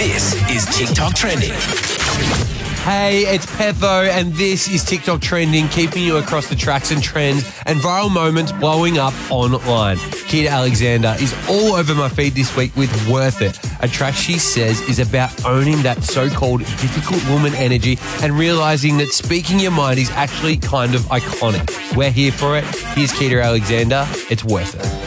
This is TikTok Trending. Hey, it's Petho, and this is TikTok Trending, keeping you across the tracks and trends and viral moments blowing up online. Kita Alexander is all over my feed this week with Worth It, a track she says is about owning that so-called difficult woman energy and realizing that speaking your mind is actually kind of iconic. We're here for it. Here's Kita Alexander. It's Worth It.